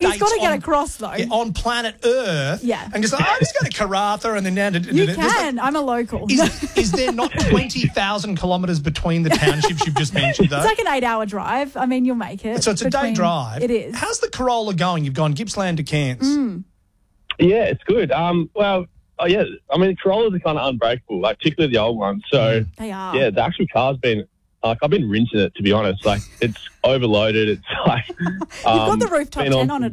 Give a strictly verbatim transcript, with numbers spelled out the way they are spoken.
states. He's got to get on, across, though. yeah, on planet Earth. Yeah. And just like, oh, I'm just going to Karratha and then down to... You there's can. Like, I'm a local. is, is there not twenty thousand kilometres between the townships you've just mentioned, though? It's like an eight-hour drive. I mean, you'll make it. So it's a between, day drive. It is. How's the Corolla going? You've gone Gippsland to Cairns. Mm. Yeah, it's good. Um, well, oh yeah, I mean, Corollas are kind of unbreakable, like particularly the old ones. So They are. yeah, the actual car's been like I've been rinsing it, to be honest. Like it's overloaded. It's like You've got um, the rooftop been on tent on it